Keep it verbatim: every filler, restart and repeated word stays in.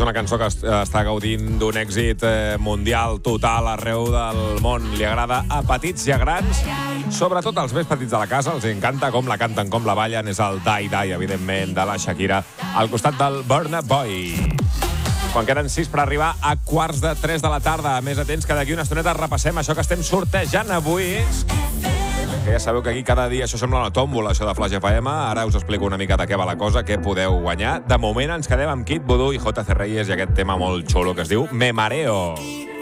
una cançó que està gaudint d'un èxit mundial total arreu del món. Li agrada a petits i a grans, sobretot als més petits de la casa. Els encanta com la canten, com la ballen. És el Die Die, evidentment, de la Shakira, al costat del Burna Boy. Quan queden sis per arribar a quarts de tres de la tarda. Més atents que d'aquí una estoneta repassem això que estem sortejant avui. Que ja sabeu que aquí cada dia això sembla una tòmbola, això de Flash F M. Ara us explico una mica de què va la cosa, què podeu guanyar. De moment ens quedem amb Kid Voodoo i J C Reyes i aquest tema molt xulo que es diu Me Mareo.